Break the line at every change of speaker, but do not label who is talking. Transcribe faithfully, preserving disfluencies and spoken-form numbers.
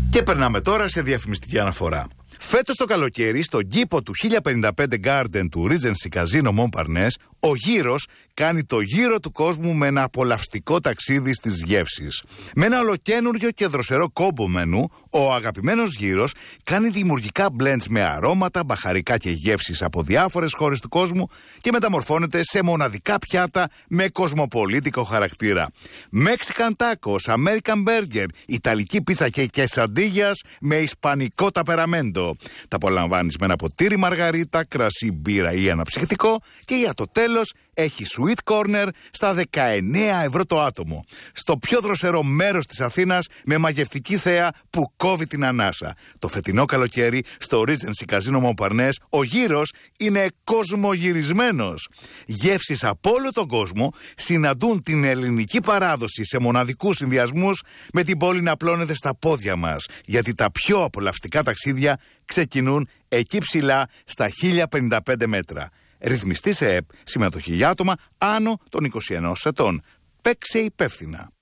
Και περνάμε τώρα σε διαφημιστική αναφορά. Φέτος το καλοκαίρι, στον κήπο του χίλια πενήντα πέντε Garden του Regency Casino Montparnasse, ο Γύρος κάνει το γύρο του κόσμου με ένα απολαυστικό ταξίδι στις γεύσεις. Με ένα ολοκένουργιο και δροσερό κόμπο μενού, ο αγαπημένος Γύρος κάνει δημιουργικά blends με αρώματα, μπαχαρικά και γεύσεις από διάφορες χώρες του κόσμου και μεταμορφώνεται σε μοναδικά πιάτα με κοσμοπολίτικο χαρακτήρα. Mexican tacos, American burger, Ιταλική πίτσα και quesadillas με ισπανικό ταπεραμέντο. Τα απολαμβάνεις με ένα ποτήρι μαργαρίτα, κρασί, μπύρα ή αναψυκτικό και για το τέλος έχει sweet corner στα δεκαεννέα ευρώ το άτομο. Στο πιο δροσερό μέρος της Αθήνας με μαγευτική θέα που κόβει την ανάσα. Το φετινό καλοκαίρι στο Regency Casino Montparnasse ο Γύρος είναι κοσμογυρισμένος. Γεύσεις από όλο τον κόσμο συναντούν την ελληνική παράδοση σε μοναδικούς συνδυασμούς με την πόλη να απλώνεται στα πόδια μας. Γιατί τα πιο απολαυστικά ταξίδια ξεκινούν εκεί ψηλά στα χίλια πενήντα πέντε μέτρα. Ρυθμιστή σε ΕΠ, συμμετοχή για άτομα άνω των είκοσι ενός ετών. Παίξε υπεύθυνα.